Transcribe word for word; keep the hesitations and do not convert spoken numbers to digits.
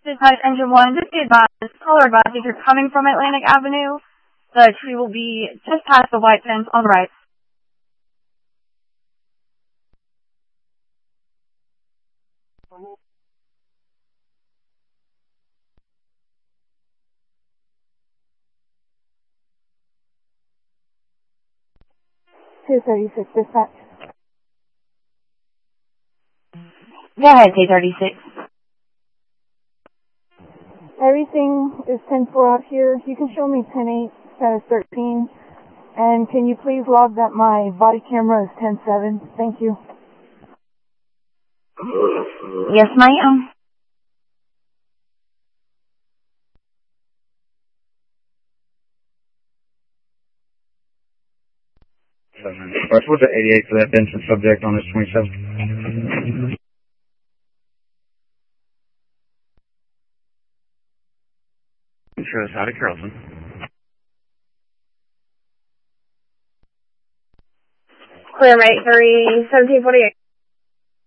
Dispatch Engine one, just be advised, caller advised if you're coming from Atlantic Avenue, the tree will be just past the white fence on the right. two thirty-six Dispatch. Go ahead, T thirty-six. Everything is ten four out here. You can show me ten eight, status thirteen. And can you please log that my body camera is ten seven? Thank you. Yes, ma'am. Alright, what's the eighty-eight for that Benson subject on this twenty-seven? Sure, out of Carrollton. Clear rate three, seventeen forty-eight.